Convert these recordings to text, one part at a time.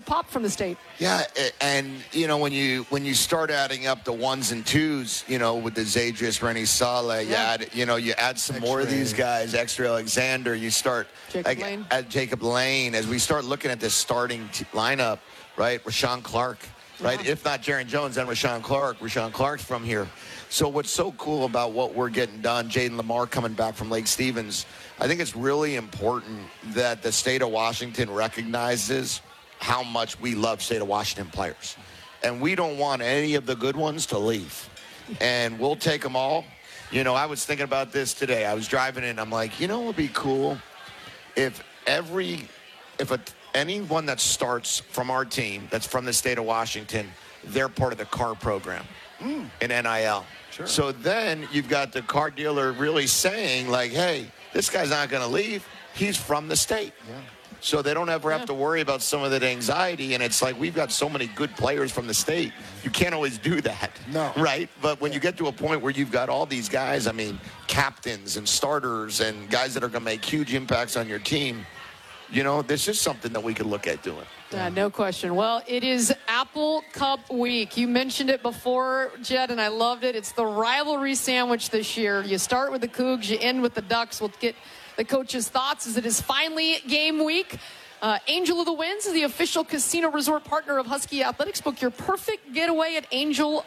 pop from the state. Yeah, and, when you start adding up the ones and twos, with the Zadris, Rennie Saleh, you add some more of these guys, Extra Alexander, you start at Jacob Lane, as we start looking at this starting lineup, right? Rashawn Clark, right? Yeah. If not Jaron Jones, then Rashawn Clark. Rashawn Clark's from here. So what's so cool about what we're getting done, Jaden Lamar coming back from Lake Stevens, I think it's really important that the state of Washington recognizes how much we love state of Washington players. And we don't want any of the good ones to leave. And we'll take them all. I was thinking about this today. I was driving in, I'm like, it would be cool if anyone that starts from our team that's from the state of Washington, they're part of the car program in NIL. Sure. So then you've got the car dealer really saying, like, hey, this guy's not going to leave. He's from the state. Yeah. So they don't ever have to worry about some of that anxiety. And it's like, we've got so many good players from the state. You can't always do that. No. Right? But when you get to a point where you've got all these guys, captains and starters and guys that are going to make huge impacts on your team, this is something that we could look at doing. No question. Well, it is Apple Cup week. You mentioned it before, Jed, and I loved it. It's the rivalry sandwich this year. You start with the Cougs, you end with the Ducks. We'll get the coach's thoughts as it is finally game week. Angel of the Winds is the official casino resort partner of Husky Athletics. Book your perfect getaway at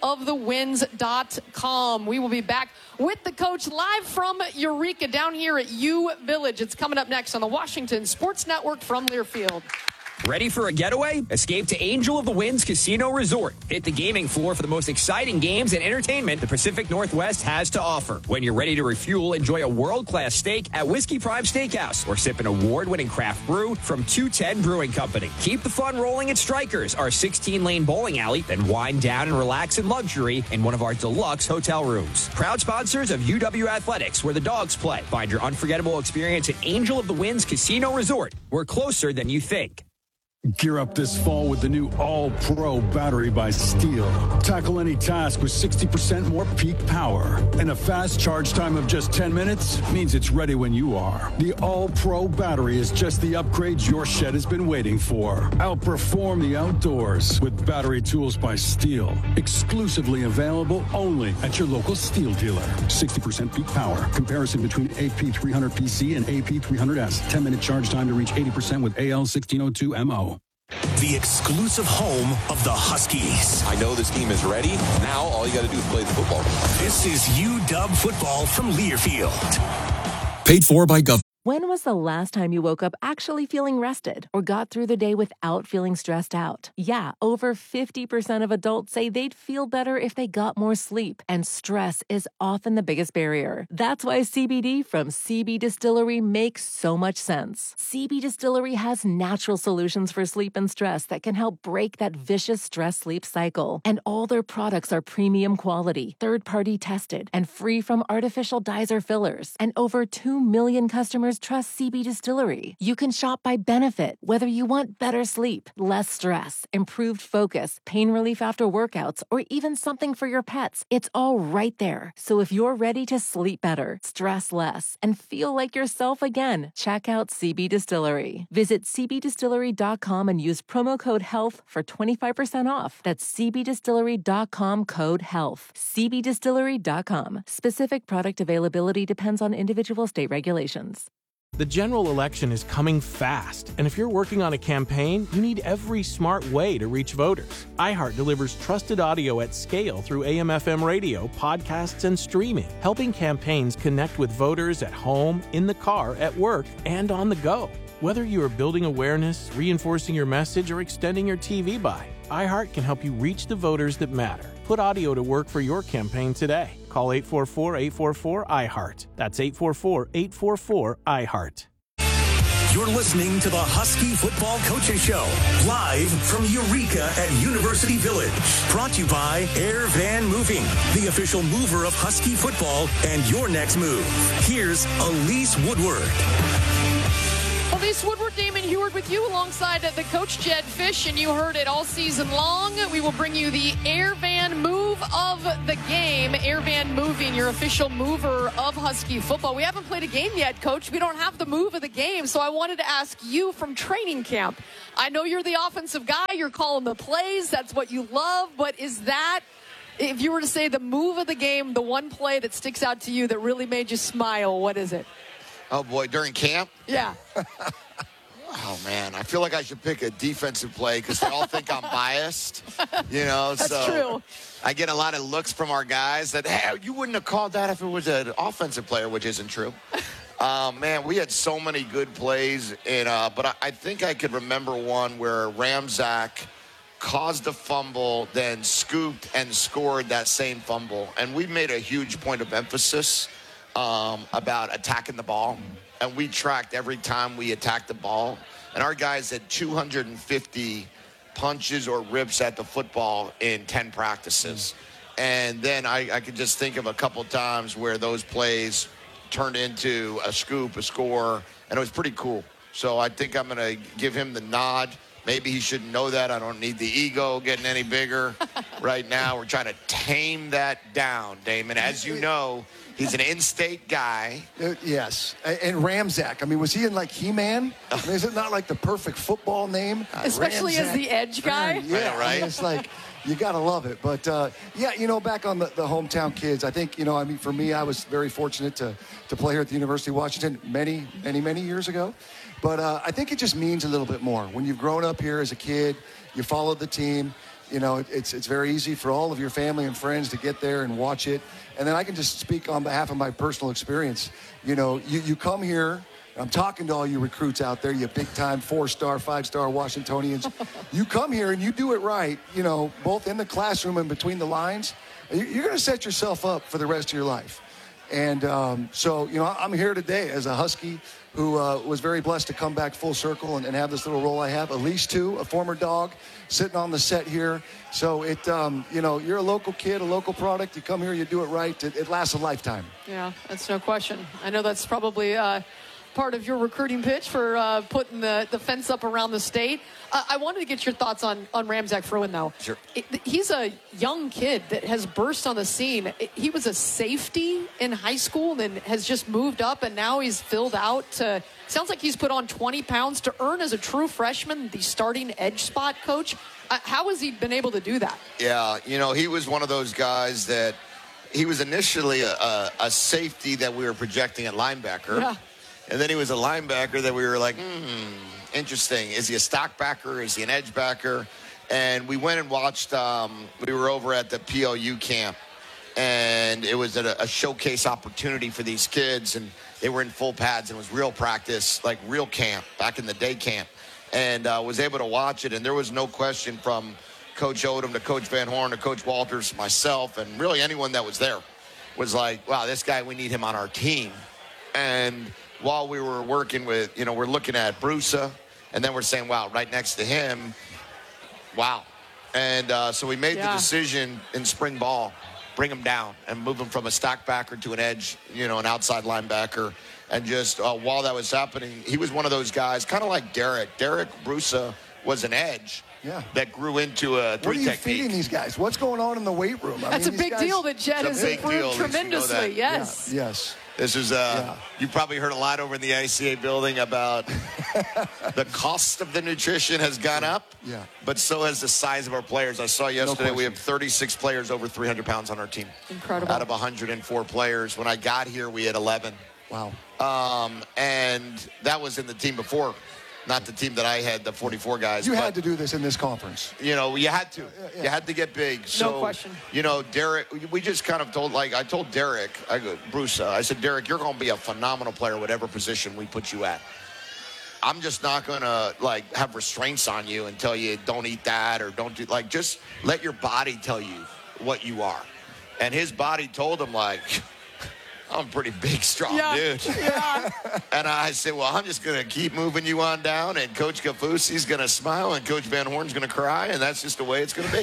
angelofthewinds.com. We will be back with the coach live from Eureka down here at U Village. It's coming up next on the Washington Sports Network from Learfield. Ready for a getaway? Escape to Angel of the Winds Casino Resort. Hit the gaming floor for the most exciting games and entertainment the Pacific Northwest has to offer. When you're ready to refuel, enjoy a world-class steak at Whiskey Prime Steakhouse or sip an award-winning craft brew from 210 Brewing Company. Keep the fun rolling at Strikers, our 16-lane bowling alley, then wind down and relax in luxury in one of our deluxe hotel rooms. Proud sponsors of UW Athletics, where the dogs play. Find your unforgettable experience at Angel of the Winds Casino Resort. We're closer than you think. Gear up this fall with the new All-Pro battery by Steel. Tackle any task with 60% more peak power. And a fast charge time of just 10 minutes means it's ready when you are. The All-Pro battery is just the upgrade your shed has been waiting for. Outperform the outdoors with battery tools by Steel. Exclusively available only at your local Steel dealer. 60% peak power. Comparison between AP300PC and AP300S. 10-minute charge time to reach 80% with AL1602MO. The exclusive home of the Huskies. I know this team is ready. Now all you got to do is play the football. This is UW football from Learfield. Paid for by Gov. When was the last time you woke up actually feeling rested or got through the day without feeling stressed out? Yeah, over 50% of adults say they'd feel better if they got more sleep, and stress is often the biggest barrier. That's why CBD from CB Distillery makes so much sense. CB Distillery has natural solutions for sleep and stress that can help break that vicious stress-sleep cycle. And all their products are premium quality, third-party tested, and free from artificial dyes or fillers. And over 2 million customers trust CB Distillery. You can shop by benefit, whether you want better sleep, less stress, improved focus, pain relief after workouts, or even something for your pets. It's all right there. So if you're ready to sleep better, stress less, and feel like yourself again, check out CB Distillery. Visit cbdistillery.com and use promo code HEALTH for 25% off. That's cbdistillery.com code HEALTH. cbdistillery.com. Specific product availability depends on individual state regulations. The general election is coming fast, and if you're working on a campaign, you need every smart way to reach voters. iHeart delivers trusted audio at scale through AM/FM radio, podcasts, and streaming, helping campaigns connect with voters at home, in the car, at work, and on the go. Whether you are building awareness, reinforcing your message, or extending your TV buy, iHeart can help you reach the voters that matter. Put audio to work for your campaign today. Call 844-844-iHeart. That's 844-844-iHeart. You're listening to the Husky Football Coaches Show, live from Eureka at University Village. Brought to you by Air Van Moving, the official mover of Husky football and your next move. Here's Elise Woodward. Elise Woodward, Damon Heward with you alongside the coach, Jed Fish, and you heard it all season long. We will bring you the Air Van Move Move of the game, Airvan Moving, your official mover of Husky football. We haven't played a game yet, Coach. We don't have the move of the game, so I wanted to ask you from training camp. I know you're the offensive guy. You're calling the plays. That's what you love. But is that, if you were to say the move of the game, the one play that sticks out to you that really made you smile, what is it? Oh, boy, during camp? Yeah. Oh, man, I feel like I should pick a defensive play because they all think I'm biased, you know. That's true. I get a lot of looks from our guys that, hey, you wouldn't have called that if it was an offensive player, which isn't true. Man, we had so many good plays, but I think I could remember one where Ramczak caused a fumble, then scooped and scored that same fumble. And we made a huge point of emphasis about attacking the ball. And we tracked every time we attacked the ball. And our guys had 250 punches or rips at the football in 10 practices. And then I could just think of a couple times where those plays turned into a scoop, a score, and it was pretty cool. So I think I'm going to give him the nod. Maybe he shouldn't know that. I don't need the ego getting any bigger right now. We're trying to tame that down, Damon. As you know, he's an in-state guy. Yes. And Ramczak. I mean, was he in like He-Man? I mean, is it not like the perfect football name? Especially Ramczak. as the edge guy. Yeah, right? I mean, it's like, you got to love it. But, yeah, you know, back on the hometown kids, I think, you know, I mean, for me, I was very fortunate to play here at the University of Washington many years ago. But I think it just means a little bit more. When you've grown up here as a kid, you followed the team, you know, it's very easy for all of your family and friends to get there and watch it. And then I can just speak on behalf of my personal experience. You know, you come here. I'm talking to all you recruits out there, you big-time 4-star, 5-star Washingtonians. You come here and you do it right, you know, both in the classroom and between the lines. You're going to set yourself up for the rest of your life. And so, you know, I'm here today as a Husky who was very blessed to come back full circle and have this little role I have. Elise, too, a former dog, sitting on the set here. So, you know, you're a local kid, a local product. You come here, you do it right. It lasts a lifetime. Yeah, that's no question. I know that's probably part of your recruiting pitch for putting the fence up around the state. I wanted to get your thoughts on Ramczak Fruin, though. Sure. He's a young kid that has burst on the scene. He was a safety in high school and then has just moved up, and now he's filled out to, sounds like he's put on 20 pounds to earn as a true freshman the starting edge spot, Coach. How has he been able to do that? Yeah, you know, he was one of those guys that he was initially a safety that we were projecting at linebacker. Yeah. And then he was a linebacker that we were like, interesting. Is he a stock backer? Is he an edge backer? And we went and watched, we were over at the PLU camp, and it was a showcase opportunity for these kids, and they were in full pads, and it was real practice, like real camp, back in the day camp. And was able to watch it, and there was no question from Coach Odom to Coach Van Horn to Coach Walters, myself, and really anyone that was there was like, wow, this guy, we need him on our team. And while we were working with, you know, we're looking at Brusa, and then we're saying, wow, right next to him, wow. And so we made the decision in spring ball, bring him down and move him from a stock backer to an edge, you know, an outside linebacker. And just while that was happening, he was one of those guys, kind of like Derek. Derek Brusa was an edge that grew into a three technique. What are you feeding these guys? What's going on in the weight room? That's a big deal that Jed has improved tremendously. Yes. Yeah. Yes. This is, you probably heard a lot over in the ICA building about the cost of the nutrition has gone up, but so has the size of our players. I saw yesterday we have 36 players over 300 pounds on our team. Incredible. Out of 104 players. When I got here, we had 11. Wow. And that was in the team before, not the team that I had, the 44 guys. You had to do this in this conference. You know, you had to. Yeah. You had to get big. So, no question. You know, Derek, we just kind of told, like, I told Derek, Bruce, I said, Derek, you're going to be a phenomenal player, whatever position we put you at. I'm just not going to, like, have restraints on you and tell you don't eat that or don't do, like, just let your body tell you what you are. And his body told him, like, I'm a pretty big, strong dude. Yeah. And I said, well, I'm just going to keep moving you on down, and Coach Kaufusi's going to smile, and Coach Van Horn's going to cry, and that's just the way it's going to be.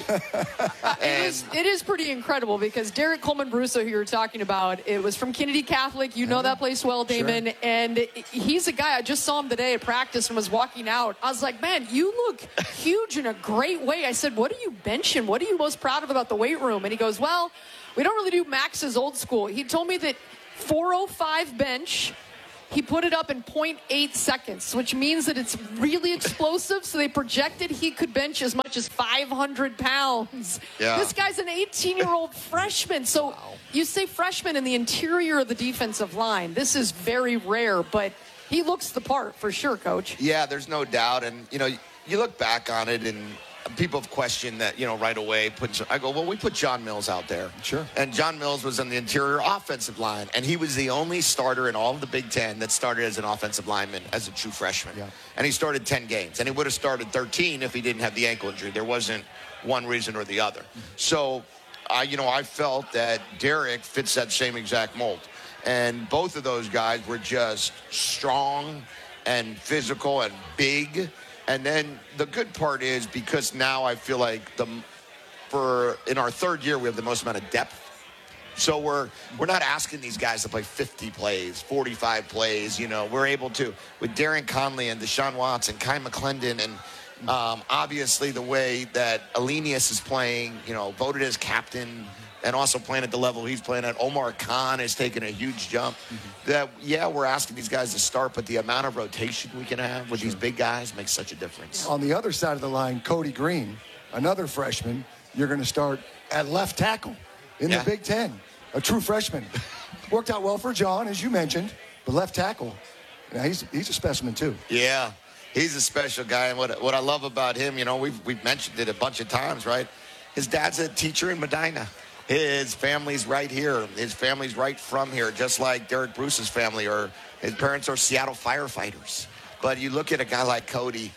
It is pretty incredible because Derek Coleman Brusso, who you were talking about, it was from Kennedy Catholic. You know that place well, Damon. Sure. And he's a guy, I just saw him today at practice and was walking out. I was like, man, you look huge in a great way. I said, what are you benching? What are you most proud of about the weight room? And he goes, well, we don't really do Max's old school. He told me that 405 bench, he put it up in 0.8 seconds, which means that it's really explosive. So they projected he could bench as much as 500 pounds. Yeah. This guy's an 18-year-old freshman. So you say freshman in the interior of the defensive line. This is very rare, but he looks the part for sure, Coach. Yeah, there's no doubt. And, you know, you look back on it and people have questioned that, you know, right away. I go, well, we put John Mills out there. Sure. And John Mills was on the interior offensive line, and he was the only starter in all of the Big Ten that started as an offensive lineman as a true freshman. Yeah. And he started 10 games. And he would have started 13 if he didn't have the ankle injury. There wasn't one reason or the other. So, I felt that Derek fits that same exact mold. And both of those guys were just strong and physical and big. And then the good part is because now I feel like in our third year we have the most amount of depth. So we're not asking these guys to play 50 plays, 45 plays. You know, we're able to with Darren Conley and Deshaun Watts and Kai McClendon and obviously the way that Alenius is playing. You know, voted as captain. And also playing at the level he's playing at. Omar Khan has taken a huge jump. We're asking these guys to start, but the amount of rotation we can have with these big guys makes such a difference. On the other side of the line, Cody Green, another freshman, you're going to start at left tackle in the Big Ten. A true freshman. Worked out well for John, as you mentioned, but left tackle, he's a specimen too. Yeah, he's a special guy. And what I love about him, you know, we've mentioned it a bunch of times, right? His dad's a teacher in Medina. His family's right here. His family's right from here, just like Derek Bruce's family, or his parents are Seattle firefighters. But you look at a guy like Cody,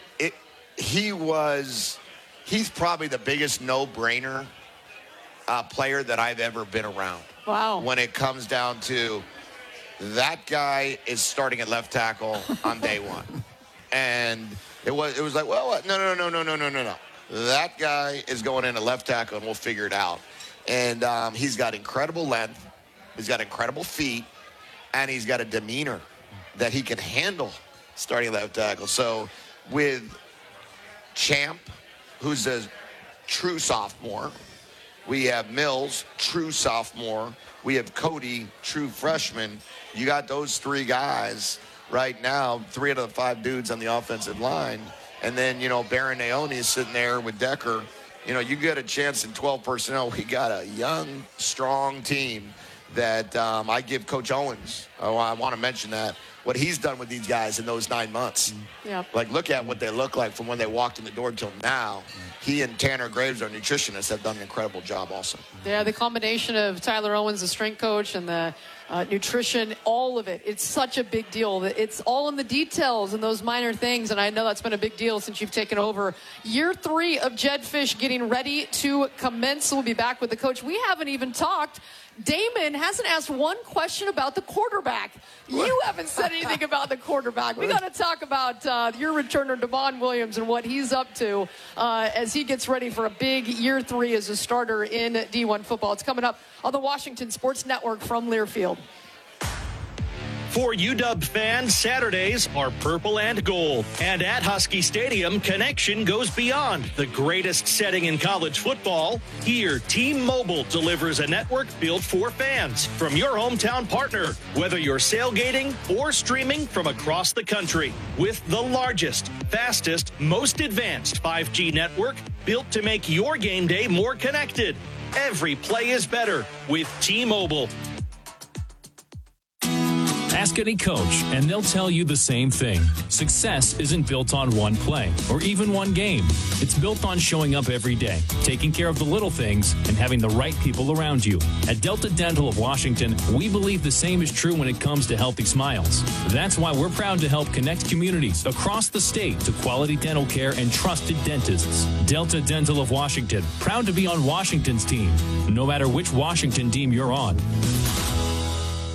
he's probably the biggest no-brainer player that I've ever been around. Wow. When it comes down to that guy is starting at left tackle on day one. And it was like, well, no. That guy is going in at left tackle and we'll figure it out. And he's got incredible length, he's got incredible feet, and he's got a demeanor that he can handle starting left tackle. So with Champ, who's a true sophomore, we have Mills, true sophomore, we have Cody, true freshman. You got those three guys right now, 3 out of the 5 dudes on the offensive line. And then, you know, Baron Naone is sitting there with Decker. You know, you get a chance in 12 personnel. We got a young, strong team that I give Coach Owens. Oh, I want to mention that. What he's done with these guys in those 9 months. Yeah. Like, look at what they look like from when they walked in the door till now. He and Tanner Graves, our nutritionist, have done an incredible job also. Yeah, the combination of Tyler Owens, the strength coach, and the nutrition, all of it. It's such a big deal. It's all in the details and those minor things, and I know that's been a big deal since you've taken over. Year 3 of Jedd Fisch getting ready to commence. We'll be back with the coach. We haven't even talked. Damon hasn't asked one question about the quarterback. You haven't said anything about the quarterback. We got to talk about your returner, Devon Williams, and what he's up to as he gets ready for a big year 3 as a starter in D1 football. It's coming up on the Washington Sports Network from Learfield. For UW fans, Saturdays are purple and gold. And at Husky Stadium, connection goes beyond the greatest setting in college football. Here, T-Mobile delivers a network built for fans from your hometown partner, whether you're sailgating or streaming from across the country. With the largest, fastest, most advanced 5G network built to make your game day more connected. Every play is better with T-Mobile. Ask any coach, and they'll tell you the same thing. Success isn't built on one play or even one game. It's built on showing up every day, taking care of the little things, and having the right people around you. At Delta Dental of Washington, we believe the same is true when it comes to healthy smiles. That's why we're proud to help connect communities across the state to quality dental care and trusted dentists. Delta Dental of Washington, proud to be on Washington's team, no matter which Washington team you're on.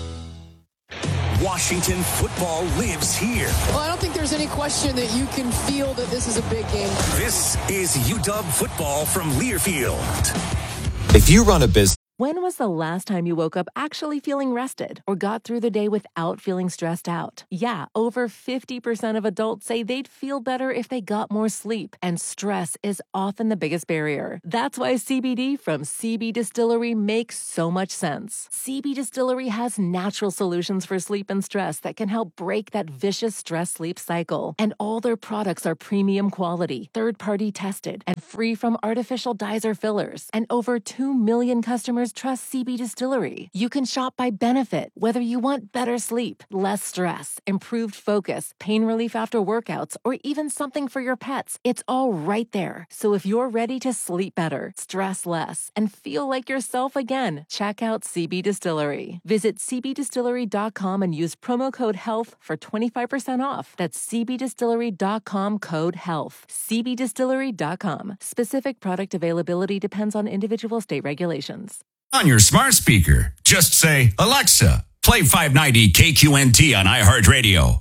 Washington football lives here. Well, I don't think there's any question that you can feel that this is a big game. This is UW football from Learfield. If you run a business. When was the last time you woke up actually feeling rested or got through the day without feeling stressed out? Yeah, over 50% of adults say they'd feel better if they got more sleep, and stress is often the biggest barrier. That's why CBD from CB Distillery makes so much sense. CB Distillery has natural solutions for sleep and stress that can help break that vicious stress-sleep cycle. And all their products are premium quality, third-party tested, and free from artificial dyes or fillers. And over 2 million customers trust CB Distillery. You can shop by benefit, whether you want better sleep, less stress, improved focus, pain relief after workouts, or even something for your pets. It's all right there. So if you're ready to sleep better, stress less, and feel like yourself again, check out CB Distillery. Visit cbdistillery.com and use promo code HEALTH for 25% off. That's cbdistillery.com, code HEALTH. cbdistillery.com. Specific product availability depends on individual state regulations. On your smart speaker, just say, Alexa, play 590 KQNT on iHeartRadio.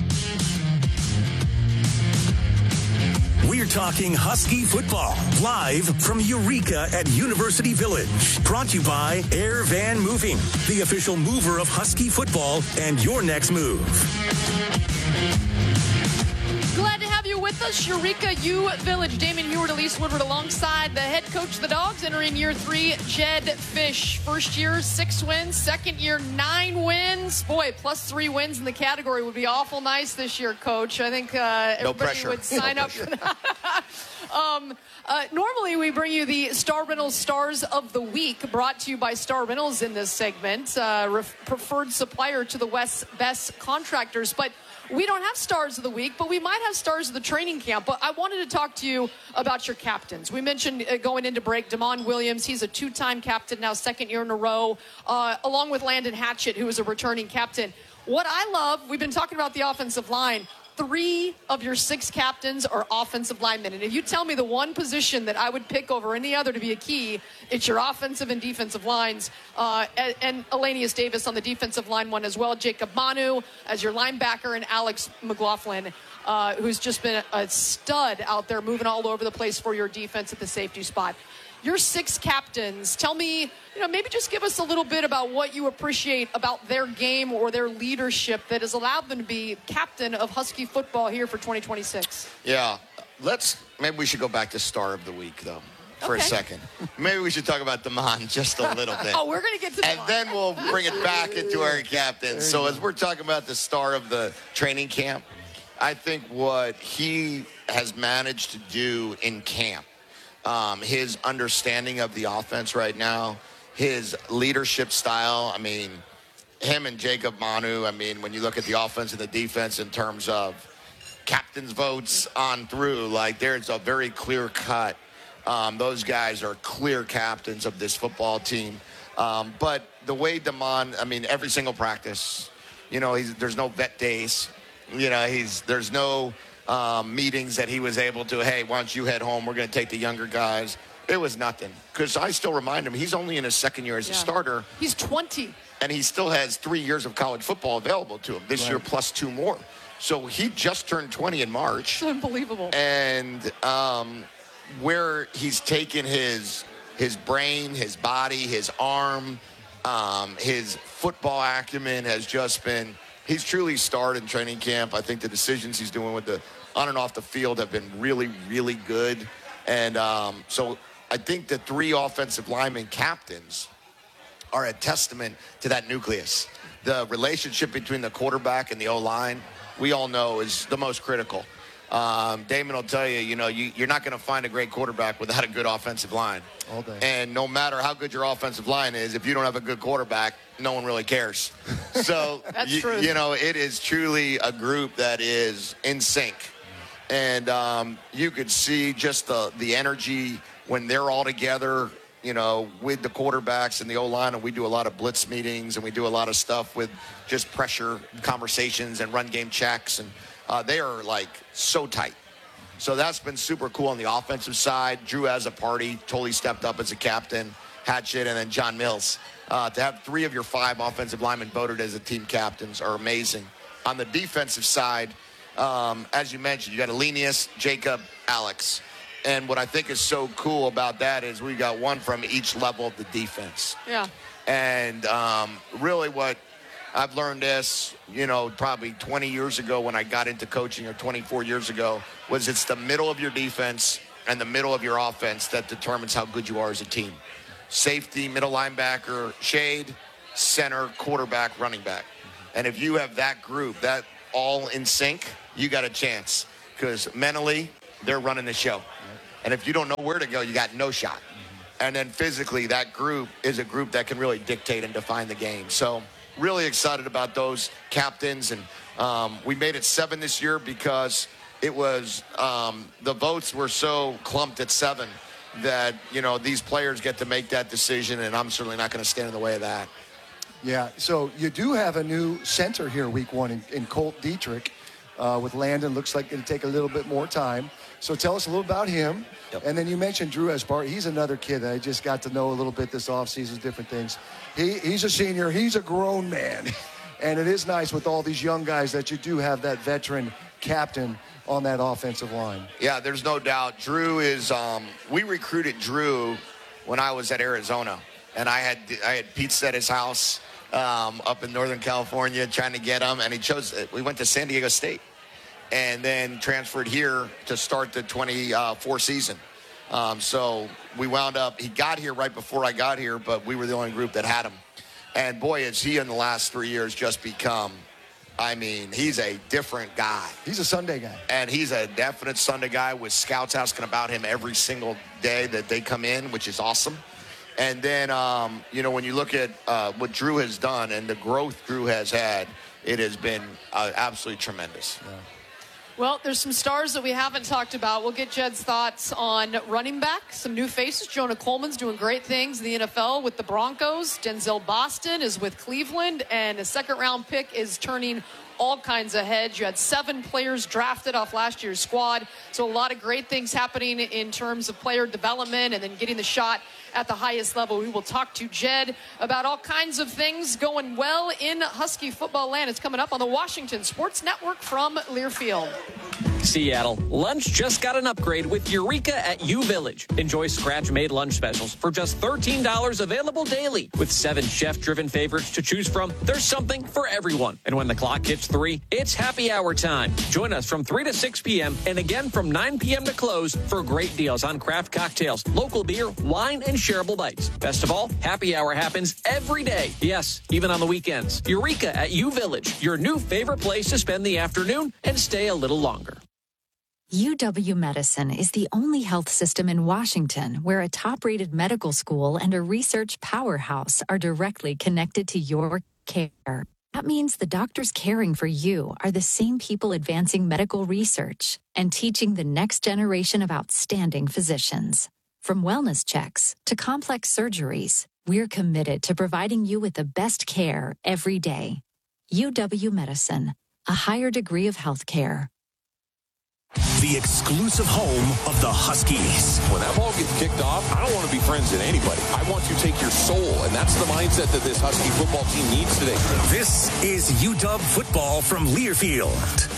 We're talking Husky football, live from Eureka at University Village. Brought to you by Air Van Moving, the official mover of Husky football and your next move. Glad to have you with us, Eureka U Village. Damon Heward, Elise Woodward alongside the head coach of the Dogs, entering year 3, Jed Fish. First year, 6 wins. Second year, 9 wins. Boy, plus 3 wins in the category would be awful nice this year, Coach. I think everybody would sign up for that. Normally, we bring you the Star Reynolds Stars of the Week, brought to you by Star Reynolds in this segment, preferred supplier to the West's best contractors. But we don't have Stars of the Week, but we might have Stars of the Training Camp. But I wanted to talk to you about your captains. We mentioned going into break, Damon Williams. He's a 2-time captain now, 2nd year in a row, along with Landon Hatchett, who is a returning captain. What I love, we've been talking about the offensive line. 3 of your 6 captains are offensive linemen. And if you tell me the one position that I would pick over any other to be a key, it's your offensive and defensive lines. And Elanius Davis on the defensive line one as well. Jacob Manu as your linebacker, and Alex McLaughlin, who's just been a stud out there, moving all over the place for your defense at the safety spot. Your 6 captains, tell me, maybe just give us a little bit about what you appreciate about their game or their leadership that has allowed them to be captain of Husky football here for 2026. Yeah, maybe we should go back to Star of the Week, though, for a second. Maybe we should talk about Damon just a little bit. Oh, we're going to get to Damon. And then we'll bring it back into our captains. So as we're talking about the Star of the Training Camp, I think what he has managed to do in camp, his understanding of the offense right now, his leadership style. I mean, him and Jacob Manu, when you look at the offense and the defense in terms of captain's votes on through, there's a very clear cut. Those guys are clear captains of this football team. But the way Damon, every single practice, there's no vet days. There's no meetings that he was able to, hey, why don't you head home? We're going to take the younger guys. It was nothing. Because I still remind him, he's only in his 2nd year as a starter. He's 20. And he still has 3 years of college football available to him this year, plus 2 more. So he just turned 20 in March. Unbelievable. And where he's taken his brain, his body, his arm, his football acumen has just been, he's truly starred in training camp. I think the decisions he's doing with the on and off the field have been really, really good. And so I think the 3 offensive lineman captains are a testament to that nucleus. The relationship between the quarterback and the O-line, we all know, is the most critical. Damon will tell you, you're not going to find a great quarterback without a good offensive line. All day. And no matter how good your offensive line is, if you don't have a good quarterback, no one really cares. So, That's true. It is truly a group that is in sync. And you could see just the energy when they're all together, with the quarterbacks and the O-line. And we do a lot of blitz meetings, and we do a lot of stuff with just pressure conversations and run game checks. And they are, so tight. So that's been super cool on the offensive side. Drew, as a party, totally stepped up as a captain. Hatchett, and then John Mills. To have 3 of your 5 offensive linemen voted as the team captains are amazing. On the defensive side, as you mentioned, you got Elenius, Jacob, Alex. And what I think is so cool about that is we got one from each level of the defense. Yeah. And really what I've learned this, probably 20 years ago when I got into coaching, or 24 years ago, was it's the middle of your defense and the middle of your offense that determines how good you are as a team. Safety, middle linebacker, shade, center, quarterback, running back. And if you have that group, that all in sync, you got a chance. Because mentally, they're running the show. And if you don't know where to go, you got no shot. And then physically, that group is a group that can really dictate and define the game. So really excited about those captains. And we made it 7 this year because it was the votes were so clumped at 7 that, these players get to make that decision, and I'm certainly not going to stand in the way of that. Yeah, so you do have a new center here week 1 in Colt Dietrich with Landon. Looks like it'll take a little bit more time. So tell us a little about him. Yep. And then you mentioned Drew Esbar. He's another kid that I just got to know a little bit this offseason, different things. He's a senior. He's a grown man. And it is nice with all these young guys that you do have that veteran captain on that offensive line. Yeah, there's no doubt. Drew is we recruited Drew when I was at Arizona, and I had pizza at his house up in Northern California trying to get him, and we went to San Diego State and then transferred here to start the 24 season. So we wound up, he got here right before I got here, but we were the only group that had him. And boy, has he in the last 3 years just become, he's a different guy. He's a Sunday guy. And he's a definite Sunday guy with scouts asking about him every single day that they come in, which is awesome. And then, when you look at what Drew has done and the growth Drew has had, it has been absolutely tremendous. Yeah. Well, there's some stars that we haven't talked about. We'll get Jed's thoughts on running back, some new faces. Jonah Coleman's doing great things in the NFL with the Broncos. Denzel Boston is with Cleveland, and a second-round pick is turning all kinds of heads. You had 7 players drafted off last year's squad, so a lot of great things happening in terms of player development and then getting the shot at the highest level. We will talk to Jed about all kinds of things going well in Husky football land. It's coming up on the Washington Sports Network from Learfield. Seattle, lunch just got an upgrade with Eureka at U Village. Enjoy scratch-made lunch specials for just $13 available daily. With 7 chef-driven favorites to choose from, there's something for everyone. And when the clock hits 3, it's happy hour time. Join us from 3 to 6 p.m. and again from 9 p.m. to close for great deals on craft cocktails, local beer, wine, and shareable bites. Best of all, happy hour happens every day. Yes, even on the weekends. Eureka at U Village, your new favorite place to spend the afternoon and stay a little longer. UW-Medicine is the only health system in Washington where a top-rated medical school and a research powerhouse are directly connected to your care. That means the doctors caring for you are the same people advancing medical research and teaching the next generation of outstanding physicians. From wellness checks to complex surgeries, we're committed to providing you with the best care every day. UW-Medicine, a higher degree of health care. The exclusive home of the Huskies. When that ball gets kicked off, I don't want to be friends with anybody. I want to take your soul, and that's the mindset that this Husky football team needs today. This is UW football from Learfield.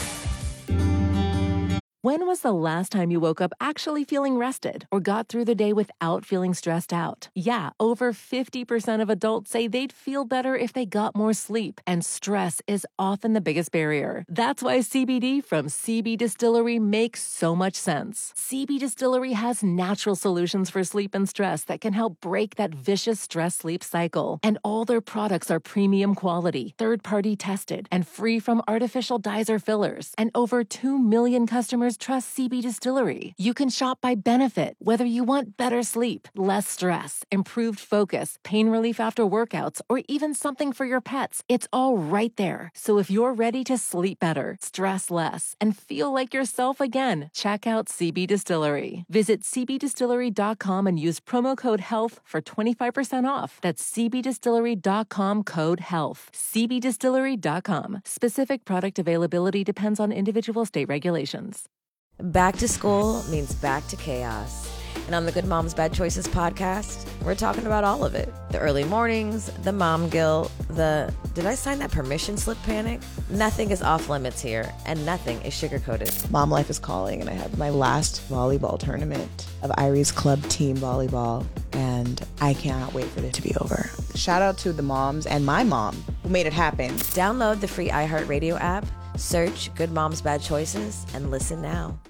When was the last time you woke up actually feeling rested or got through the day without feeling stressed out? Yeah, over 50% of adults say they'd feel better if they got more sleep, and stress is often the biggest barrier. That's why CBD from CB Distillery makes so much sense. CB Distillery has natural solutions for sleep and stress that can help break that vicious stress-sleep cycle. And all their products are premium quality, third-party tested, and free from artificial dyes or fillers. And over 2 million customers trust CB Distillery. You can shop by benefit, whether you want better sleep, less stress, improved focus, pain relief after workouts, or even something for your pets. It's all right there. So if you're ready to sleep better, stress less, and feel like yourself again, check out CB Distillery. Visit cbdistillery.com and use promo code HEALTH for 25% off. That's cbdistillery.com code HEALTH. cbdistillery.com. Specific product availability depends on individual state regulations. Back to school means back to chaos. And on the Good Moms Bad Choices podcast, we're talking about all of it. The early mornings, the mom guilt, the did I sign that permission slip panic? Nothing is off limits here, and nothing is sugar-coated. Mom life is calling, and I have my last volleyball tournament of Irie's club team volleyball, and I cannot wait for it to be over. Shout out to the moms and my mom who made it happen. Download the free iHeartRadio app, search Good Moms Bad Choices, and listen now.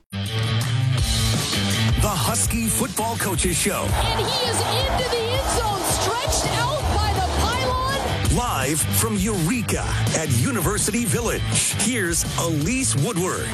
The Husky Football Coaches Show. And he is into the end zone, stretched out by the pylon. Live from Eureka at University Village. Here's Elise Woodward.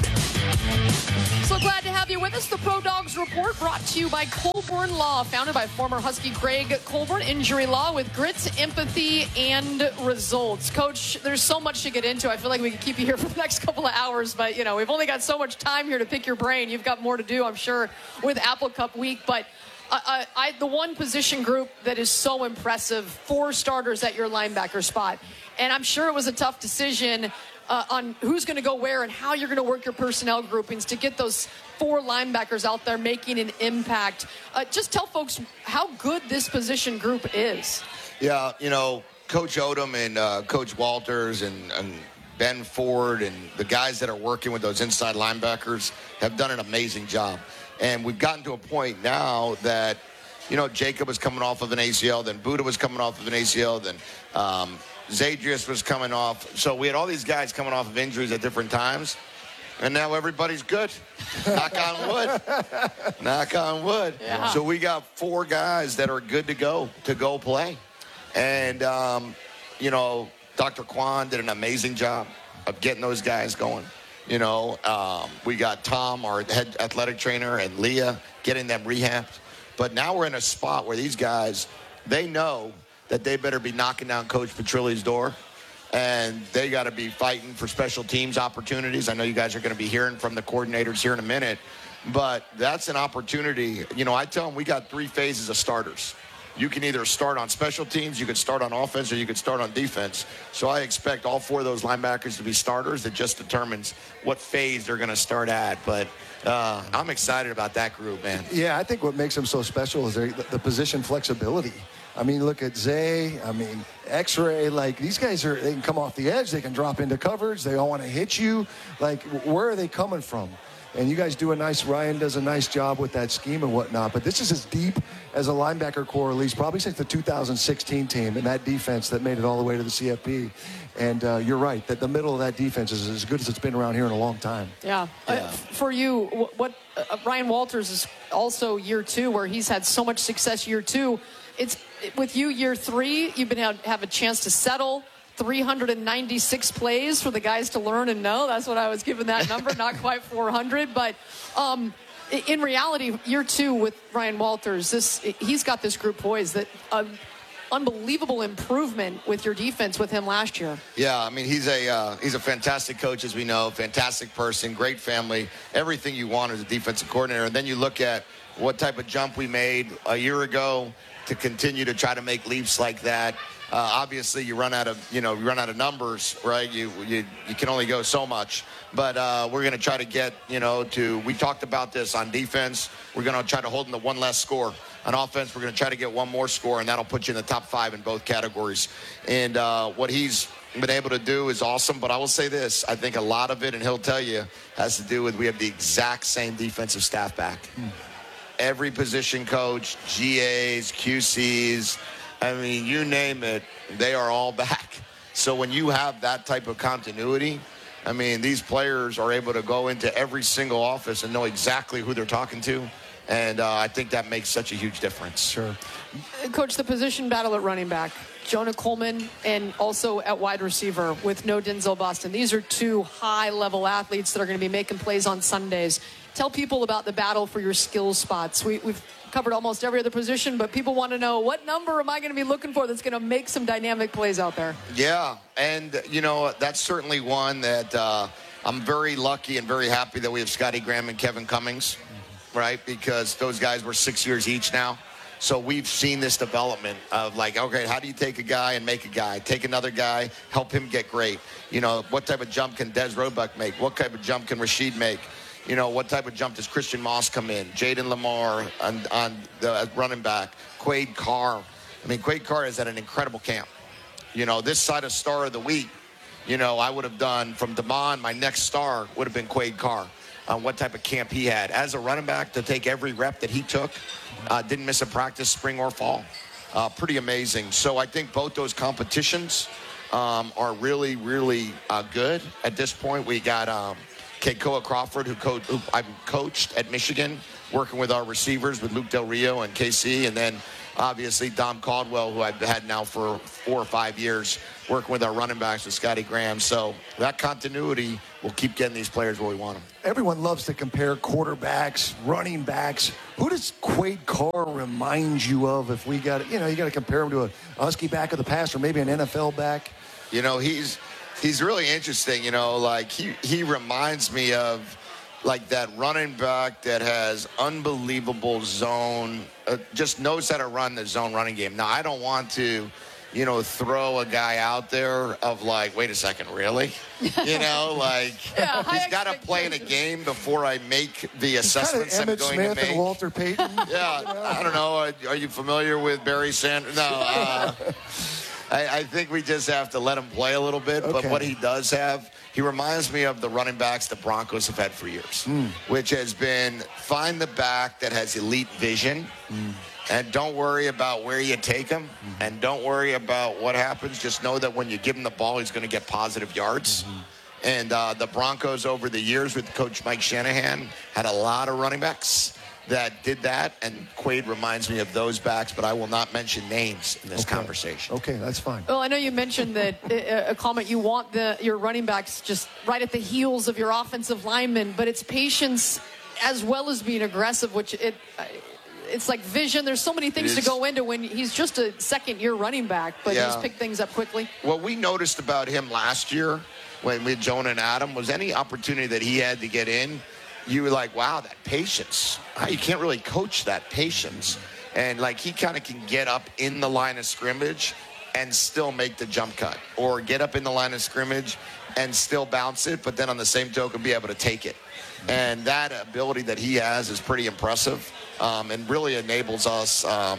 So glad to have you with us. The Pro Dogs Report brought to you by Colborn Law, founded by former Husky Craig Colborn. Injury law with grit, empathy, and results. Coach, there's so much to get into. I feel like we could keep you here for the next couple of hours, but, you know, we've only got so much time here to pick your brain. You've got more to do, I'm sure, with Apple Cup week. But the one position group that is so impressive, 4 starters at your linebacker spot. And I'm sure it was a tough decision on who's going to go where and how you're going to work your personnel groupings to get those 4 linebackers out there making an impact. Just tell folks how good this position group is. Yeah, you know, Coach Odom and Coach Walters and Ben Ford and the guys that are working with those inside linebackers have done an amazing job. And we've gotten to a point now that, you know, Jacob was coming off of an ACL, then Buddha was coming off of an ACL, then Zadrius was coming off. So we had all these guys coming off of injuries at different times. And now everybody's good. Knock on wood. Knock on wood. Yeah. So we got 4 guys that are good to go play. And, you know, Dr. Kwan did an amazing job of getting those guys going. You know, we got Tom, our head athletic trainer, and Leah getting them rehabbed. But now we're in a spot where these guys, they know that they better be knocking down Coach Petrilli's door, and they got to be fighting for special teams opportunities. I know you guys are going to be hearing from the coordinators here in a minute, but that's an opportunity. You know, I tell them we got 3 phases of starters. You can either start on special teams, you could start on offense, or you could start on defense. So I expect all 4 of those linebackers to be starters. It just determines what phase they're going to start at. But I'm excited about that group, man. Yeah, I think what makes them so special is the position flexibility. I mean, look at Zay. I mean, X-Ray. Like, these guys they can come off the edge. They can drop into coverage. They all want to hit you. Like, where are they coming from? And you guys Ryan does a nice job with that scheme and whatnot. But this is as deep as a linebacker core, at least probably since the 2016 team and that defense that made it all the way to the CFP. And you're right, that the middle of that defense is as good as it's been around here in a long time. Yeah. For you, what Ryan Walters is also year 2, where he's had so much success year 2. It's with you year 3, you've been have a chance to settle. 396 plays for the guys to learn and know. That's what I was given that number, not quite 400. But in reality, year 2 with Ryan Walters, he's got this group poised. That unbelievable improvement with your defense with him last year. Yeah, I mean, he's a fantastic coach, as we know, fantastic person, great family, everything you want as a defensive coordinator. And then you look at what type of jump we made a year ago to continue to try to make leaps like that. Obviously, you run out of numbers, right? You can only go so much. But we're going to try to get, we talked about this on defense. We're going to try to hold them to 1 less score. On offense, we're going to try to get 1 more score, and that'll put you in the top 5 in both categories. And what he's been able to do is awesome. But I will say this. I think a lot of it, and he'll tell you, has to do with we have the exact same defensive staff back. Every position coach, GAs, QCs, I mean, you name it, they are all back. So when you have that type of continuity, I mean, these players are able to go into every single office and know exactly who they're talking to. And I think that makes such a huge difference. Sure. Coach, the position battle at running back, Jonah Coleman, and also at wide receiver with no Denzel Boston. These are 2 high-level athletes that are going to be making plays on Sundays. Tell people about the battle for your skill spots. We've covered almost every other position, but people want to know, what number am I going to be looking for that's going to make some dynamic plays out there? Yeah, and, that's certainly one that I'm very lucky and very happy that we have Scotty Graham and Kevin Cummings, right? Because those guys were 6 years each now. So we've seen this development of like, okay, how do you take a guy and make a guy? Take another guy, help him get great. What type of jump can Des Roebuck make? What type of jump can Rashid make? what type of jump does Christian Moss come in? Jaden Lamar on the running back. Quade Carr. I mean, Quade Carr is at an incredible camp. This side of Star of the Week, I would have done from Damon, my next star would have been Quade Carr. What type of camp he had. As a running back, to take every rep that he took, didn't miss a practice, spring or fall. Pretty amazing. So I think both those competitions are really, really good. At this point, we got Keikoa Crawford, who I've coached at Michigan, working with our receivers with Luke Del Rio and KC, and then obviously Dom Caldwell, who I've had now for 4 or 5 years, working with our running backs with Scotty Graham. So that continuity will keep getting these players where we want them. Everyone loves to compare quarterbacks, running backs. Who does Quade Carr remind you of? If we got, you got to compare him to a Husky back of the past or maybe an NFL back. He's really interesting. He reminds me of like that running back that has unbelievable zone, just knows how to run the zone running game. Now, I don't want to, throw a guy out there of like, wait a second, really? He's got to play in a game before I make the assessments I'm going to make. Emmitt Smith and Walter Payton. Yeah, I don't know. Are you familiar with Barry Sanders? No. I think we just have to let him play a little bit. Okay. But what he does have, he reminds me of the running backs the Broncos have had for years, which has been find the back that has elite vision. And don't worry about where you take him, and don't worry about what happens. Just know that when you give him the ball, he's going to get positive yards. And the Broncos over the years with Coach Mike Shanahan had a lot of running backs that did that, and Quade reminds me of those backs, but I will not mention names in this conversation. Okay, that's fine. Well, I know you mentioned that a comment, you want your running backs just right at the heels of your offensive linemen, but it's patience as well as being aggressive, which it's like vision. There's so many things to go into when he's just a second-year running back, but he's picked things up quickly. What we noticed about him last year when with Jonah and Adam was any opportunity that he had to get in, you were like, wow, that patience. You can't really coach that patience. And, he kind of can get up in the line of scrimmage and still make the jump cut. Or get up in the line of scrimmage and still bounce it, but then on the same token be able to take it. And that ability that he has is pretty impressive and really enables us,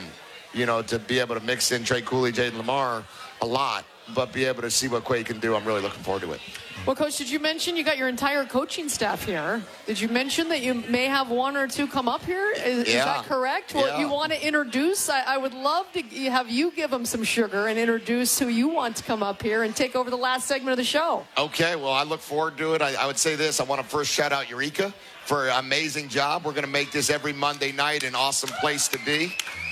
to be able to mix in Trey Cooley, Jaden Lamar a lot, but be able to see what Quade can do. I'm really looking forward to it. Well, Coach, did you mention you got your entire coaching staff here? Did you mention that you may have one or two come up here? Is that correct? Well, you want to introduce? I would love to have you give them some sugar and introduce who you want to come up here and take over the last segment of the show. Okay, well, I look forward to it. I would say this. I want to first shout out Eureka for an amazing job. We're going to make this every Monday night an awesome place to be.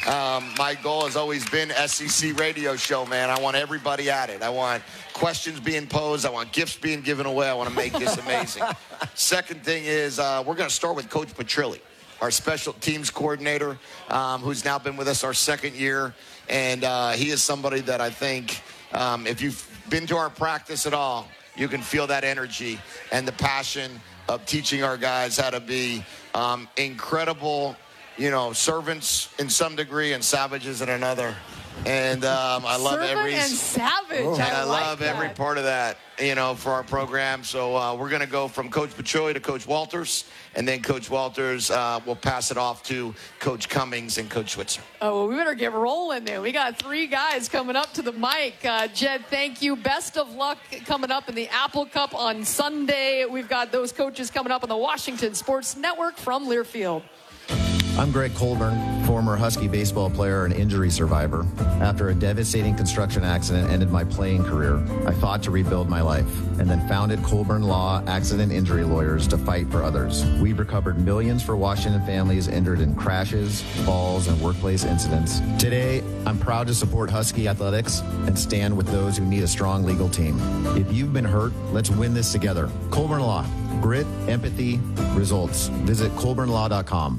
My goal has always been SEC radio show, man. I want everybody at it. I want questions being posed. I want gifts being given away. I want to make this amazing. Second thing is we're going to start with Coach Petrilli, our special teams coordinator, who's now been with us our second year. And he is somebody that I think if you've been to our practice at all, you can feel that energy and the passion of teaching our guys how to be incredible, servants in some degree and savages in another. And I love every and savage. And I love every part of that, for our program. So we're going to go from Coach Petrilli to Coach Walters, and then Coach Walters will pass it off to Coach Cummings and Coach Switzer. Oh, well, we better get rolling there. We got 3 guys coming up to the mic. Jed, thank you. Best of luck coming up in the Apple Cup on Sunday. We've got those coaches coming up on the Washington Sports Network from Learfield. I'm Greg Colburn, former Husky baseball player and injury survivor. After a devastating construction accident ended my playing career, I fought to rebuild my life and then founded Colburn Law Accident Injury Lawyers to fight for others. We've recovered millions for Washington families injured in crashes, falls, and workplace incidents. Today, I'm proud to support Husky athletics and stand with those who need a strong legal team. If you've been hurt, let's win this together. Colburn Law. Grit, empathy, results. Visit colburnlaw.com.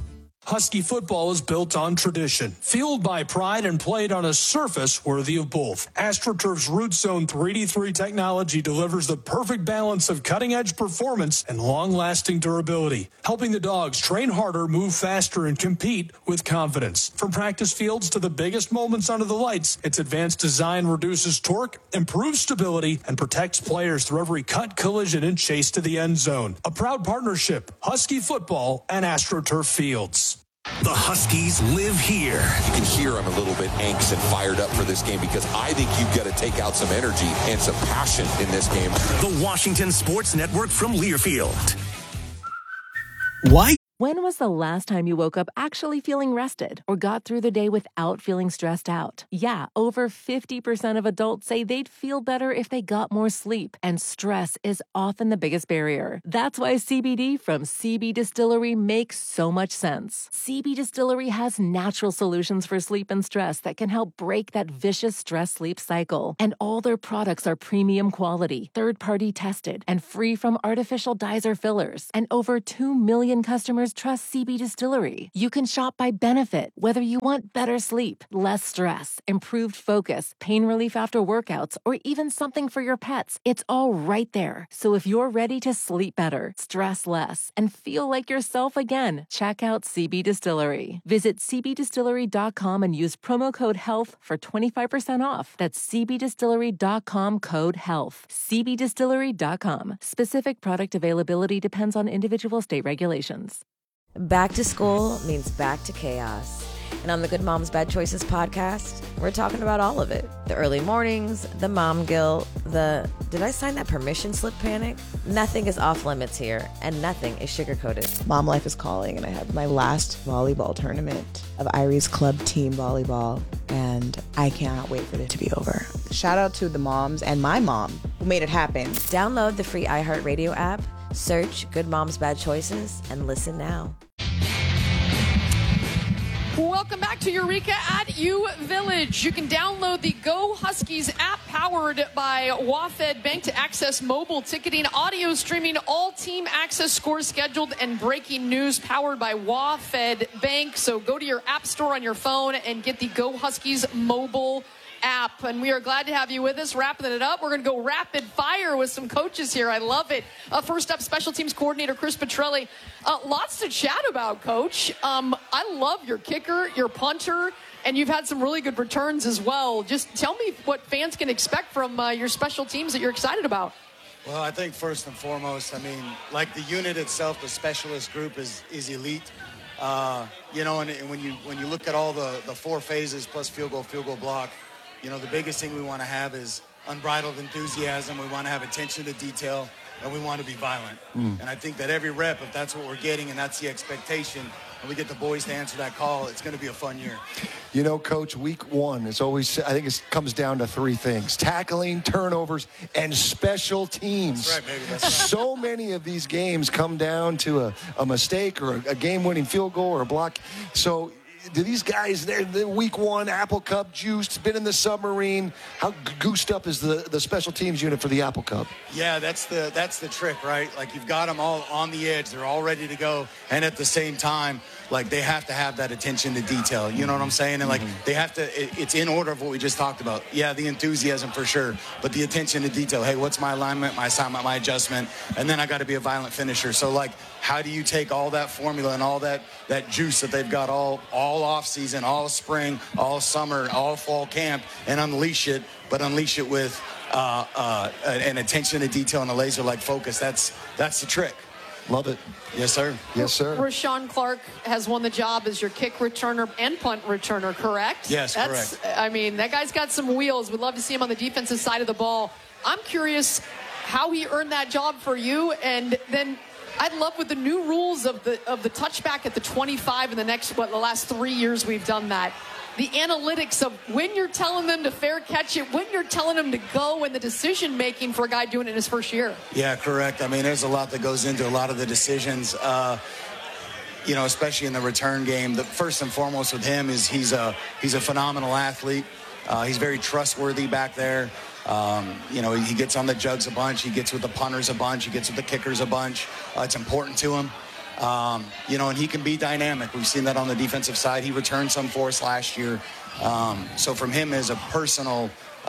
Husky football is built on tradition, fueled by pride, and played on a surface worthy of both. AstroTurf's Root Zone 3D3 technology delivers the perfect balance of cutting-edge performance and long-lasting durability, helping the dogs train harder, move faster, and compete with confidence. From practice fields to the biggest moments under the lights, its advanced design reduces torque, improves stability, and protects players through every cut, collision, and chase to the end zone. A proud partnership, Husky football and AstroTurf Fields. The Huskies live here. You can hear I'm a little bit anxious and fired up for this game because I think you've got to take out some energy and some passion in this game. The Washington Sports Network from Learfield. Why? When was the last time you woke up actually feeling rested or got through the day without feeling stressed out? Yeah, over 50% of adults say they'd feel better if they got more sleep, and stress is often the biggest barrier. That's why CBD from CB Distillery makes so much sense. CB Distillery has natural solutions for sleep and stress that can help break that vicious stress-sleep cycle. And all their products are premium quality, third-party tested, and free from artificial dyes or fillers. And over 2 million customers trust CB Distillery. You can shop by benefit, whether you want better sleep, less stress, improved focus, pain relief after workouts, or even something for your pets. It's all right there. So if you're ready to sleep better, stress less, and feel like yourself again, check out CB Distillery. Visit cbdistillery.com and use promo code HEALTH for 25% off. That's cbdistillery.com, code HEALTH. cbdistillery.com. Specific product availability depends on individual state regulations. Back to school means back to chaos. And on the Good Moms Bad Choices podcast, we're talking about all of it. The early mornings, the mom guilt, the did I sign that permission slip panic? Nothing is off limits here, and nothing is sugar-coated. Mom life is calling, and I had my last volleyball tournament of Irie's club team volleyball, and I cannot wait for it to be over. Shout out to the moms and my mom who made it happen. Download the free iHeartRadio app, search Good Moms Bad Choices, and listen now. Welcome back to Eureka at U Village. You can download the Go Huskies app powered by WaFd Bank to access mobile ticketing, audio streaming, all team access, scores scheduled, and breaking news powered by WaFd Bank. So go to your app store on your phone and get the Go Huskies mobile app. And we are glad to have you with us. Wrapping it up, we're going to go rapid fire with some coaches here. I love it. First up, special teams coordinator Chris Petrelli. Lots to chat about, Coach. I love your kicker, your punter, and you've had some really good returns as well. Just tell me what fans can expect from your special teams that you're excited about. Well, I think first and foremost, I mean, like the unit itself, the specialist group is elite. You know, and when you look at all the 4 phases plus field goal block, you know, the biggest thing we want to have is unbridled enthusiasm. We want to have attention to detail, and we want to be violent. And I think that every rep, if that's what we're getting and that's the expectation, and we get the boys to answer that call, it's going to be a fun year. You know, Coach, week one is always, I think it comes down to 3 things: tackling, turnovers, and special teams. That's right, baby. That's right. So many of these games come down to a mistake or a game-winning field goal or a block. So do these guys, they're week one, Apple Cup juiced, been in the submarine? How goosed up is the special teams unit for the Apple Cup? Yeah, that's the trick, right? Like, you've got them all on the edge. They're all ready to go. And at the same time, like, they have to have that attention to detail. You know what I'm saying? And, like, they have to, it's in order of what we just talked about. Yeah, the enthusiasm for sure, but the attention to detail. Hey, what's my alignment, my assignment, my adjustment? And then I got to be a violent finisher. So, like, how do you take all that formula and all that juice that they've got all off season, all spring, all summer, all fall camp, and unleash it, but unleash it with an attention to detail and a laser-like focus? That's the trick. Love it. Yes, sir. Yes, sir. Rashawn Clark has won the job as your kick returner and punt returner, correct? Yes, correct. I mean, that guy's got some wheels. We'd love to see him on the defensive side of the ball. I'm curious how he earned that job for you, and then I'd love with the new rules of the touchback at the 25 in the last 3 years we've done that. The analytics of when you're telling them to fair catch it, when you're telling them to go, and the decision making for a guy doing it in his first year. Yeah, correct. I mean, there's a lot that goes into a lot of the decisions. You know, especially in the return game. The first and foremost with him is he's a phenomenal athlete. He's very trustworthy back there. You know, he gets on the jugs a bunch. He gets with the punters a bunch. He gets with the kickers a bunch. It's important to him. And he can be dynamic. We've seen that on the defensive side. He returned some for us last year. So from him as a personal,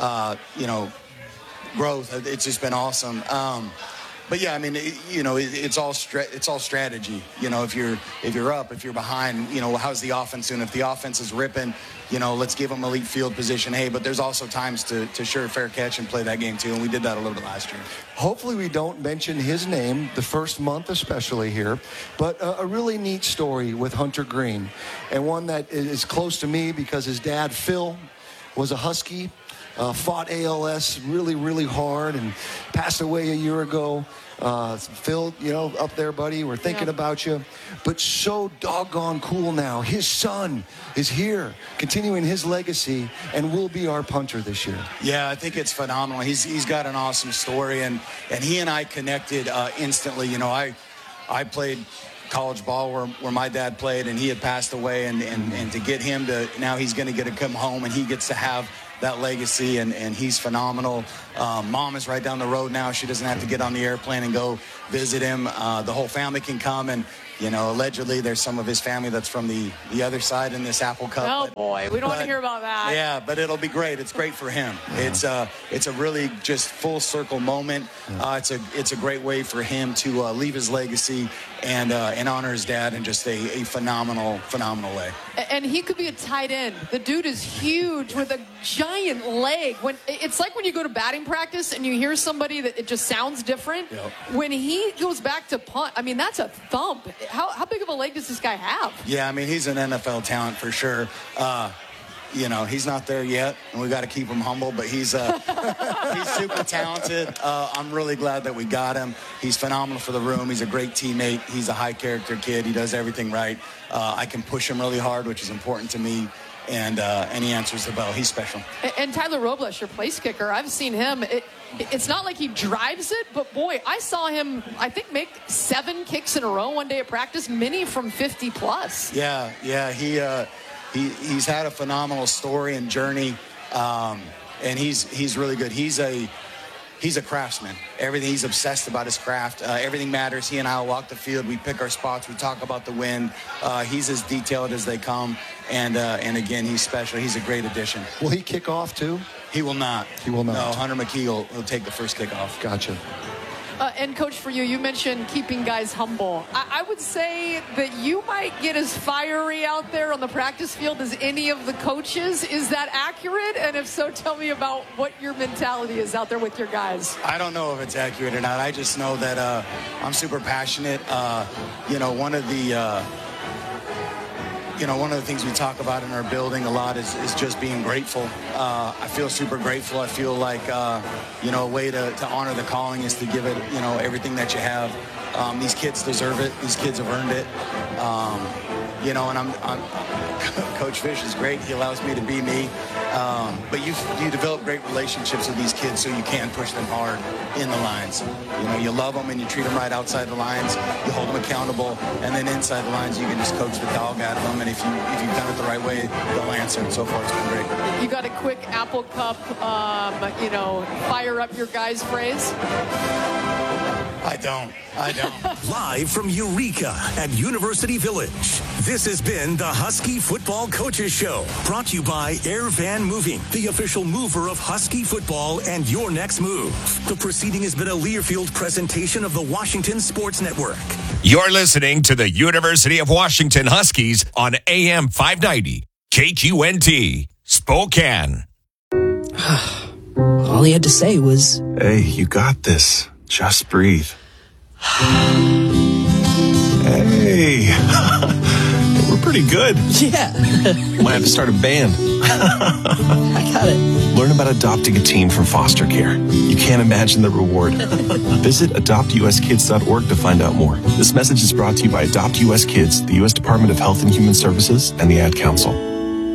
growth, it's just been awesome. But yeah, I mean, it's all strategy. If you're up, if you're behind, how's the offense doing? If the offense is ripping, let's give them elite field position. Hey, but there's also times to sure fair catch and play that game too, and we did that a little bit last year. Hopefully we don't mention his name the first month especially here, but a really neat story with Hunter Green, and one that is close to me because his dad, Phil, was a Husky. Fought ALS really, really hard and passed away a year ago. Phil, up there, buddy, we're thinking about you. But so doggone cool now. His son is here, continuing his legacy, and will be our punter this year. Yeah, I think it's phenomenal. He's got an awesome story, and he and I connected instantly. I played college ball where my dad played, and he had passed away, and to get him to, now he's going to get to come home, and he gets to have that legacy, and he's phenomenal. Mom is right down the road now. She doesn't have to get on the airplane and go visit him. The whole family can come, and allegedly there's some of his family that's from the other side in this Apple Cup. Oh boy, we don't want to hear about that. Yeah, but it'll be great. It's great for him. Yeah. It's a really just full circle moment. It's a great way for him to leave his legacy and honor his dad in just a phenomenal way. And he could be a tight end. The dude is huge with a giant leg. It's like when you go to batting practice and you hear somebody that it just sounds different. Yep. When he goes back to punt, I mean, that's a thump. How big of a leg does this guy have? Yeah, I mean, he's an NFL talent for sure. He's not there yet, and we got to keep him humble, but he's super talented. I'm really glad that we got him. He's phenomenal for the room. He's a great teammate. He's a high-character kid. He does everything right. I can push him really hard, which is important to me, and he answers the bell. He's special. And Tyler Robles, your place kicker, I've seen him. It's not like he drives it, but boy, I saw him, I think, make 7 kicks in a row one day at practice, many from 50 plus. Yeah, he's had a phenomenal story and journey, and he's really good. He's a craftsman. He's obsessed about his craft. Everything matters. He and I will walk the field. We pick our spots. We talk about the wind. He's as detailed as they come, and again, he's special. He's a great addition. Will he kick off too? He will not. He will not. No, Hunter McKee will take the first kickoff. Gotcha. And Coach, for you mentioned keeping guys humble. I would say that you might get as fiery out there on the practice field as any of the coaches. Is that accurate? And if so, tell me about what your mentality is out there with your guys. I don't know if it's accurate or not. I just know that I'm super passionate. One of the things we talk about in our building a lot is just being grateful. I feel super grateful. I feel like, a way to honor the calling is to give it, everything that you have. These kids deserve it. These kids have earned it. And I'm Coach Fish is great. He allows me to be me. But you develop great relationships with these kids so you can push them hard in the lines. You love them and you treat them right outside the lines. You hold them accountable. And then inside the lines, you can just coach the dog out of them. And if you've done it the right way, they'll answer. And so far, it's been great. You got a quick Apple Cup, fire up your guys phrase? I don't. Live from Eureka at University Village, this has been the Husky Football Coaches Show. Brought to you by Air Van Moving, the official mover of Husky football and your next move. The proceeding has been a Learfield presentation of the Washington Sports Network. You're listening to the University of Washington Huskies on AM 590, KQNT, Spokane. All he had to say was, "Hey, you got this. Just breathe." Hey, we're pretty good. Yeah. Might have to start a band. I got it. Learn about adopting a teen from foster care. You can't imagine the reward. Visit adoptuskids.org to find out more. This message is brought to you by Adopt US Kids, the U.S. Department of Health and Human Services, and the Ad Council.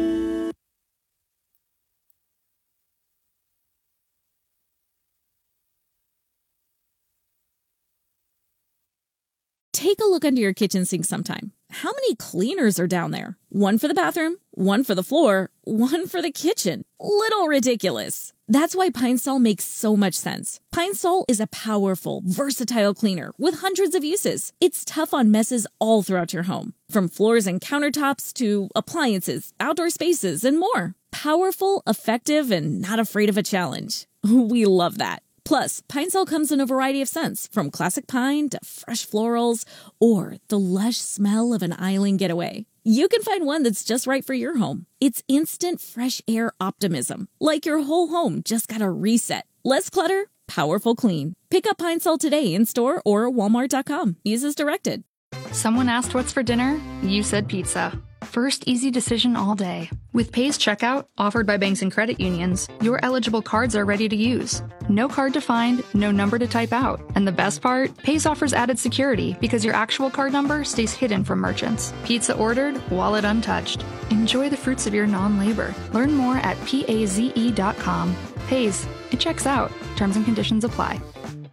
Take a look under your kitchen sink sometime. How many cleaners are down there? One for the bathroom, one for the floor, one for the kitchen. Little ridiculous. That's why Pine Sol makes so much sense. Pine Sol is a powerful, versatile cleaner with hundreds of uses. It's tough on messes all throughout your home, from floors and countertops to appliances, outdoor spaces, and more. Powerful, effective, and not afraid of a challenge. We love that. Plus, Pine Sol comes in a variety of scents, from classic pine to fresh florals or the lush smell of an island getaway. You can find one that's just right for your home. It's instant fresh air optimism, like your whole home just got a reset. Less clutter, powerful clean. Pick up Pine Sol today in store or walmart.com. Use as directed. Someone asked what's for dinner? You said pizza. First easy decision all day. With Pays Checkout, offered by banks and credit unions, your eligible cards are ready to use. No card to find, no number to type out. And the best part? Pays offers added security because your actual card number stays hidden from merchants. Pizza ordered, wallet untouched. Enjoy the fruits of your non-labor. Learn more at PAZE.com. Pays. It checks out. Terms and conditions apply.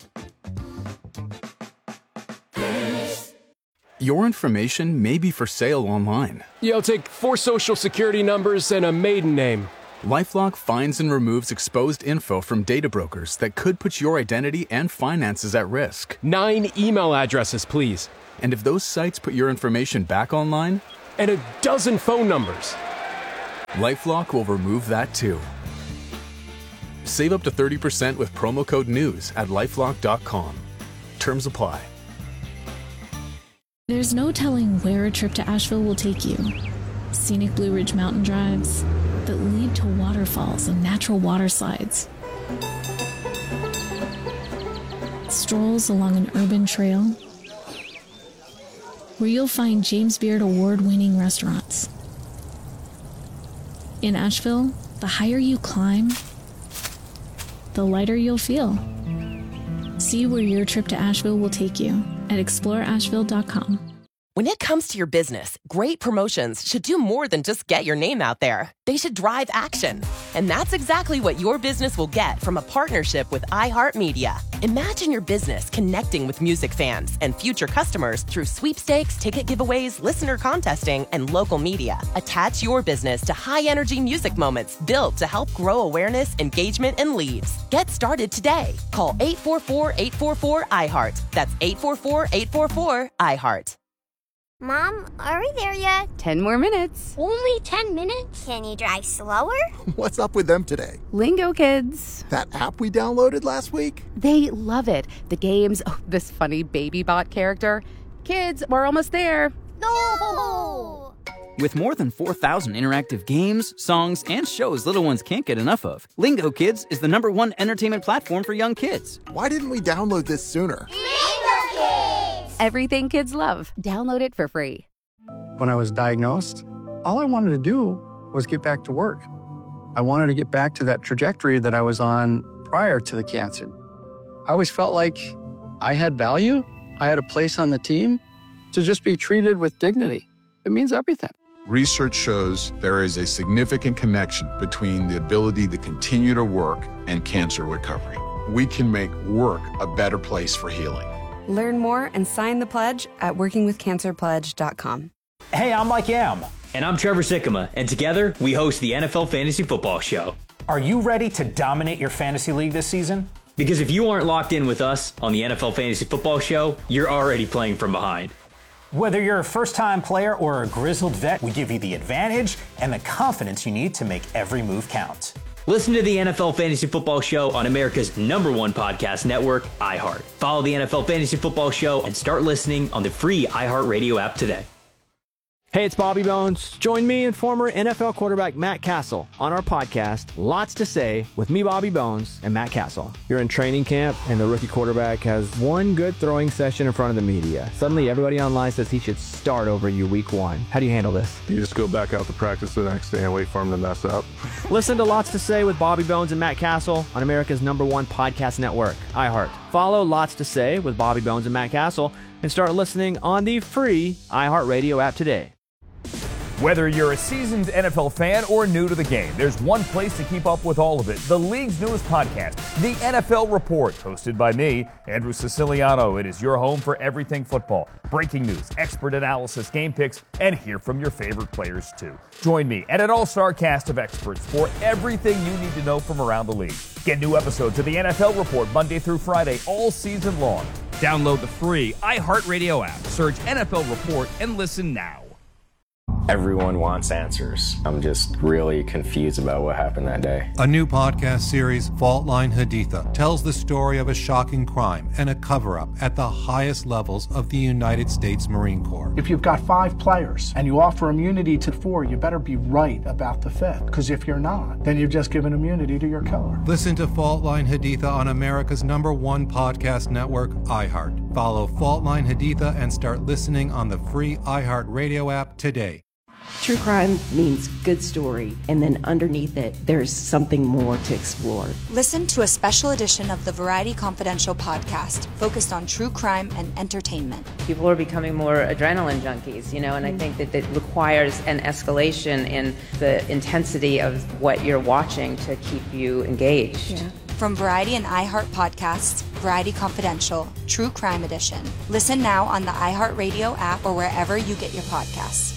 Your information may be for sale online. Yeah, I'll take 4 social security numbers and a maiden name. LifeLock finds and removes exposed info from data brokers that could put your identity and finances at risk. 9 email addresses, please. And if those sites put your information back online? And a dozen phone numbers. LifeLock will remove that too. Save up to 30% with promo code NEWS at LifeLock.com. Terms apply. There's no telling where a trip to Asheville will take you. Scenic Blue Ridge mountain drives that lead to waterfalls and natural water slides. Strolls along an urban trail where you'll find James Beard award-winning restaurants. In Asheville, the higher you climb, the lighter you'll feel. See where your trip to Asheville will take you at exploreasheville.com. When it comes to your business, great promotions should do more than just get your name out there. They should drive action. And that's exactly what your business will get from a partnership with iHeartMedia. Imagine your business connecting with music fans and future customers through sweepstakes, ticket giveaways, listener contesting, and local media. Attach your business to high-energy music moments built to help grow awareness, engagement, and leads. Get started today. Call 844-844-iHeart. That's 844-844-iHeart. Mom, are we there yet? 10 more minutes. Only 10 minutes? Can you drive slower? What's up with them today? Lingo Kids. That app we downloaded last week? They love it. The games, this funny baby bot character. Kids, we're almost there. No! With more than 4,000 interactive games, songs, and shows little ones can't get enough of, Lingo Kids is the #1 entertainment platform for young kids. Why didn't we download this sooner? Lingo Kids! Everything kids love. Download it for free. When I was diagnosed, all I wanted to do was get back to work. I wanted to get back to that trajectory that I was on prior to the cancer. I always felt like I had value. I had a place on the team. To just be treated with dignity, it means everything. Research shows there is a significant connection between the ability to continue to work and cancer recovery. We can make work a better place for healing. Learn more and sign the pledge at workingwithcancerpledge.com. Hey, I'm Mike Yam. And I'm Trevor Sikkema. And together, we host the NFL Fantasy Football Show. Are you ready to dominate your fantasy league this season? Because if you aren't locked in with us on the NFL Fantasy Football Show, you're already playing from behind. Whether you're a first-time player or a grizzled vet, we give you the advantage and the confidence you need to make every move count. Listen to the NFL Fantasy Football Show on America's #1 podcast network, iHeart. Follow the NFL Fantasy Football Show and start listening on the free iHeartRadio app today. Hey, it's Bobby Bones. Join me and former NFL quarterback Matt Castle on our podcast, Lots to Say, with me, Bobby Bones, and Matt Castle. You're in training camp, and the rookie quarterback has one good throwing session in front of the media. Suddenly, everybody online says he should start over you week 1. How do you handle this? You just go back out to practice the next day and wait for him to mess up. Listen to Lots to Say with Bobby Bones and Matt Castle on America's #1 podcast network, iHeart. Follow Lots to Say with Bobby Bones and Matt Castle and start listening on the free iHeartRadio app today. Whether you're a seasoned NFL fan or new to the game, there's one place to keep up with all of it. The league's newest podcast, The NFL Report, hosted by me, Andrew Siciliano. It is your home for everything football. Breaking news, expert analysis, game picks, and hear from your favorite players too. Join me and an all-star cast of experts for everything you need to know from around the league. Get new episodes of The NFL Report Monday through Friday all season long. Download the free iHeartRadio app, search NFL Report, and listen now. Everyone wants answers. I'm just really confused about what happened that day. A new podcast series, Fault Line Haditha, tells the story of a shocking crime and a cover-up at the highest levels of the United States Marine Corps. If you've got 5 players and you offer immunity to 4, you better be right about the 5th. Because if you're not, then you've just given immunity to your killer. Listen to Fault Line Haditha on America's #1 podcast network, iHeart. Follow Fault Line Haditha and start listening on the free iHeartRadio app today. True crime means good story, and then underneath it, there's something more to explore. Listen to a special edition of the Variety Confidential podcast focused on true crime and entertainment. People are becoming more adrenaline junkies, and I think that it requires an escalation in the intensity of what you're watching to keep you engaged. Yeah. From Variety and iHeart Podcasts, Variety Confidential, True Crime Edition. Listen now on the iHeartRadio app or wherever you get your podcasts.